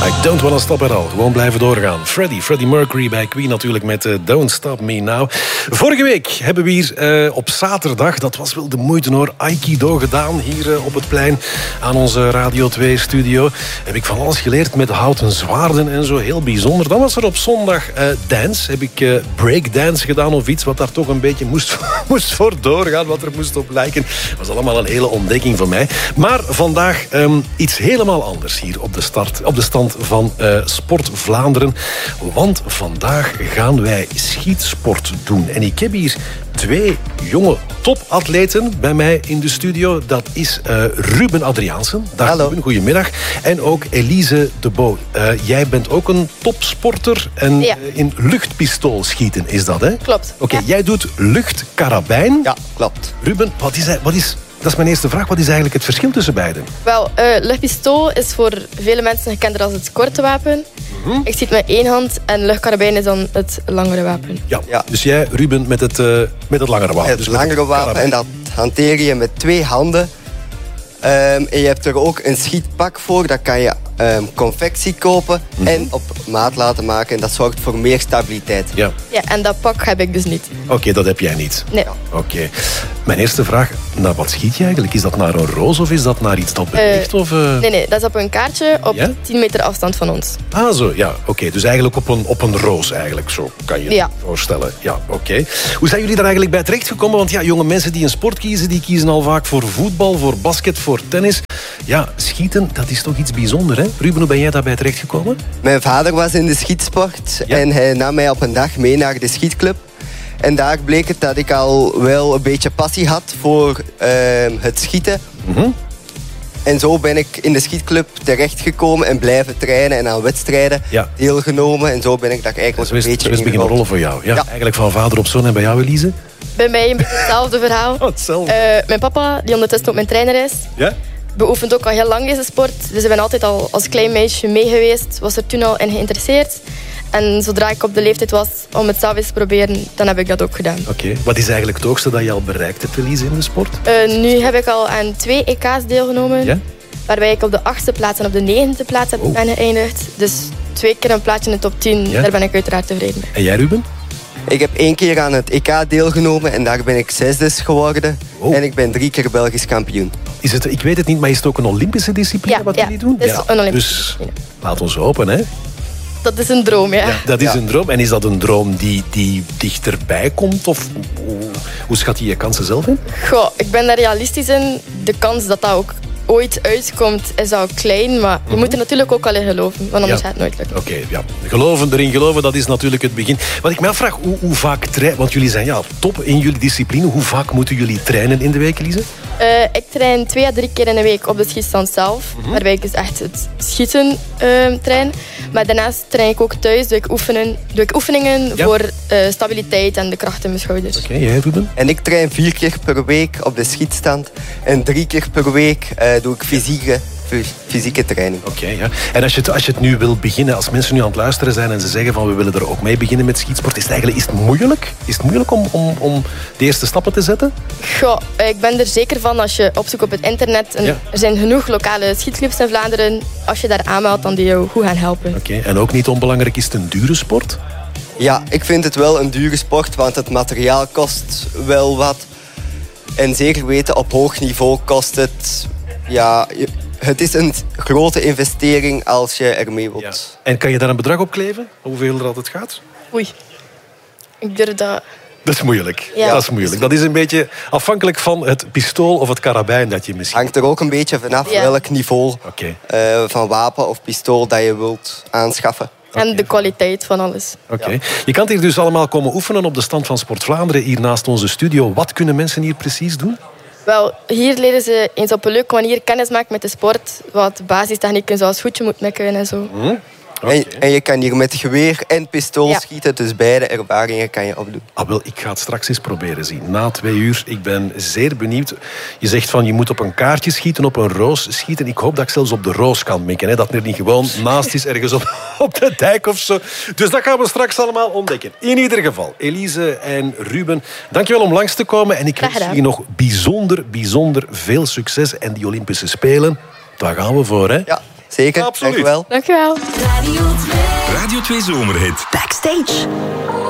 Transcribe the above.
I don't wanna stop at all. Gewoon blijven doorgaan. Freddie Mercury bij Queen natuurlijk met Don't Stop Me Now. Vorige week hebben we hier op zaterdag, dat was wel de moeite hoor, Aikido gedaan hier op het plein aan onze Radio 2 studio. Heb ik van alles geleerd met houten zwaarden en zo, heel bijzonder. Dan was er op zondag dance. Heb ik breakdance gedaan of iets wat daar toch een beetje moest voor doorgaan, wat er moest op lijken. Dat was allemaal een hele ontdekking voor mij. Maar vandaag iets helemaal anders hier op de stand van Sport Vlaanderen. Want vandaag gaan wij schietsport doen. En ik heb hier 2 jonge topatleten bij mij in de studio. Dat is Ruben Adriaansen. Dag. Hallo. Ruben, goedemiddag. En ook Elise de Boo. Jij bent ook een topsporter en in luchtpistool schieten is dat, hè? Klopt. Oké, jij doet luchtkarabijn. Ja, klopt. Ruben, dat is mijn eerste vraag. Wat is eigenlijk het verschil tussen beiden? Wel, luchtpistool is voor vele mensen gekend als het korte wapen. Ik schiet met 1 hand en luchtkarabijn is dan het langere wapen. Ja. Dus jij, Ruben, met het langere wapen. Het langere wapen en dat hanteer je met 2 handen. En je hebt er ook een schietpak voor. Dat kan je confectie kopen en op maat laten maken. En dat zorgt voor meer stabiliteit. Ja, en dat pak heb ik dus niet. Oké, dat heb jij niet. Nee. Oké. Mijn eerste vraag, naar wat schiet je eigenlijk? Is dat naar een roos of is dat naar iets dat beweegt? Nee, dat is op een kaartje op 10 meter afstand van ons. Ah, zo, ja. Oké, dus eigenlijk op een roos eigenlijk, zo kan je het voorstellen. Ja, oké. Hoe zijn jullie daar eigenlijk bij terechtgekomen? Want ja, jonge mensen die een sport kiezen, die kiezen al vaak voor voetbal, voor basket, voor tennis. Ja, schieten, dat is toch iets bijzonders, hè? Ruben, hoe ben jij daarbij terechtgekomen? Mijn vader was in de schietsport en hij nam mij op een dag mee naar de schietclub. En daar bleek het dat ik al wel een beetje passie had voor het schieten. En zo ben ik in de schietclub terechtgekomen en blijven trainen en aan wedstrijden deelgenomen. En zo ben ik daar eigenlijk een beetje in beginnen rollen voor jou. Ja. Eigenlijk van vader op zoon. En bij jou, Elise? Bij mij een beetje hetzelfde verhaal. Hetzelfde. Mijn papa, die ondertussen ook mijn trainer is, beoefent ook al heel lang deze sport. Dus ik ben altijd al als klein meisje mee geweest. Was er toen al in geïnteresseerd. En zodra ik op de leeftijd was om het zelf eens te proberen, dan heb ik dat ook gedaan. Oké. Wat is eigenlijk het hoogste dat je al bereikt hebt, Elise, in de sport? Nu heb ik al aan 2 EK's deelgenomen. Ja? Waarbij ik op de 8e plaats en op de 9e plaats ben geëindigd. Dus 2 keer een plaatje in de top 10. Daar ben ik uiteraard tevreden mee. En jij, Ruben? Ik heb 1 keer aan het EK deelgenomen en daar ben ik 6e geworden. En ik ben 3 keer Belgisch kampioen. Is het, ik weet het niet, maar is het ook een Olympische discipline wat jullie doen? Het is een Olympische discipline. Laat ons hopen, hè? Dat is een droom, ja. Dat is een droom. En is dat een droom die dichterbij komt? Of hoe schat je je kansen zelf in? Goh, ik ben daar realistisch in. De kans dat ook ooit uitkomt is al klein, maar je moet er natuurlijk ook al in geloven, want anders gaat het nooit lukken. Oké, erin geloven, dat is natuurlijk het begin. Wat ik me afvraag, hoe vaak trainen, want jullie zijn top in jullie discipline, hoe vaak moeten jullie trainen in de week, Elise? Ik train 2 à 3 keer in de week op de schietstand zelf, waarbij ik dus echt het schieten train. Maar daarnaast train ik ook thuis, doe ik oefeningen voor stabiliteit en de kracht in mijn schouders. Oké, jij, Ruben? En ik train 4 keer per week op de schietstand en 3 keer per week doe ik fysieke training. Oké, ja. En als je het nu wil beginnen, als mensen nu aan het luisteren zijn en ze zeggen van we willen er ook mee beginnen met schietsport, is het moeilijk? Is het moeilijk om de eerste stappen te zetten? Goh, ik ben er zeker van als je opzoekt op het internet. Er zijn genoeg lokale schietclubs in Vlaanderen. Als je daar aanmeldt, dan die jou goed gaan helpen. Oké, en ook niet onbelangrijk, is het een dure sport? Ja, ik vind het wel een dure sport, want het materiaal kost wel wat. En zeker weten, op hoog niveau kost het... Ja, het is een grote investering als je ermee wilt. Ja. En kan je daar een bedrag op kleven? Hoeveel dat het gaat? Oei, ik durf dat... Dat is moeilijk. Ja. Dat is moeilijk. Dat is een beetje afhankelijk van het pistool of het karabijn dat je misschien... Hangt er ook een beetje vanaf welk niveau van wapen of pistool dat je wilt aanschaffen. En de kwaliteit van alles. Oké. Je kan hier dus allemaal komen oefenen op de stand van Sport Vlaanderen, hier naast onze studio. Wat kunnen mensen hier precies doen? Wel, hier leren ze eens op een leuke manier kennis maken met de sport. Wat basistechnieken zoals goedje moet mikken en zo. En je kan hier met geweer en pistool schieten, dus beide ervaringen kan je opdoen. Wel, ik ga het straks eens proberen zien. Na 2 uur, ik ben zeer benieuwd. Je zegt van, je moet op een kaartje schieten, op een roos schieten. Ik hoop dat ik zelfs op de roos kan mikken. Hè? Dat er niet gewoon naast is, ergens op de dijk of zo. Dus dat gaan we straks allemaal ontdekken. In ieder geval, Elise en Ruben, dankjewel om langs te komen. En ik wens jullie nog bijzonder veel succes. En die Olympische Spelen, daar gaan we voor, hè? Ja. Zeker, absoluut. Dank u wel. Dank je wel. Radio 2 Zomerhit. Backstage.